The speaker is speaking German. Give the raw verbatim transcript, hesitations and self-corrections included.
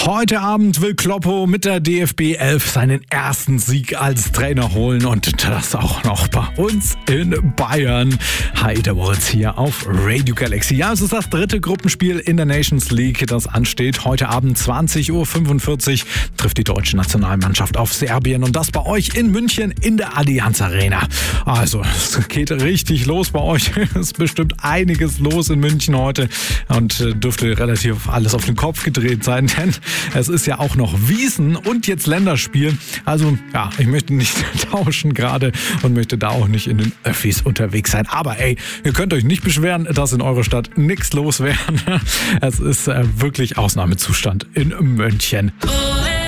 Heute Abend will Kloppo mit der D F B elf seinen ersten Sieg als Trainer holen und das auch noch bei uns in Bayern. Hi, der Moritz hier auf Radio Galaxy. Ja, es ist das dritte Gruppenspiel in der Nations League, das ansteht. Heute Abend zwanzig Uhr fünfundvierzig trifft die deutsche Nationalmannschaft auf Serbien und das bei euch in München in der Allianz Arena. Also, es geht richtig los bei euch. Es ist bestimmt einiges los in München heute und dürfte relativ alles auf den Kopf gedreht sein, denn es ist ja auch noch Wiesn und jetzt Länderspiel. Also ja, ich möchte nicht tauschen gerade und möchte da auch nicht in den Öffis unterwegs sein. Aber ey, ihr könnt euch nicht beschweren, dass in eurer Stadt nichts los wäre. Es ist äh, wirklich Ausnahmezustand in München.